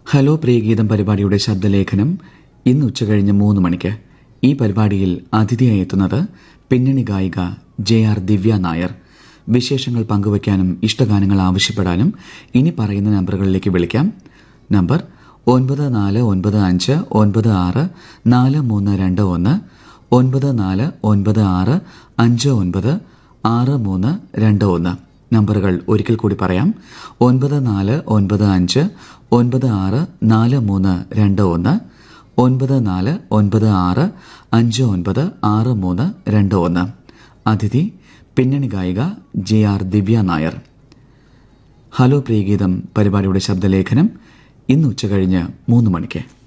Hello Priyageetham പരിപാടിയുടെ ശബ്ദലേഖനം ഇന്ന് ഉച്ചകഴിഞ്ഞ് 3 മണിക്ക്. ഈ പരിപാടിയിൽ അതിഥിയായി എത്തുന്നത് പിന്നണി ഗായിക JR ദിവ്യ നായർ. വിശേഷങ്ങൾ പങ്കുവയ്ക്കാനും ഇഷ്ടഗാനങ്ങൾ ആവശ്യപ്പെടാനും ഇനി പറയുന്ന നമ്പറുകളിലേക്ക് വിളിക്കാം. നമ്പർ 9495964321, 9496596321. നമ്പറുകൾ ഒരിക്കൽ കൂടി പറയാം. 9495964321, 9496596321. അതിഥി പിന്നണി ഗായിക JR ദിവ്യ നായർ. ഹലോ പ്രിയഗീതം പരിപാടിയുടെ ശബ്ദലേഖനം ഇന്ന് ഉച്ചകഴിഞ്ഞ് 3 മണിക്ക്.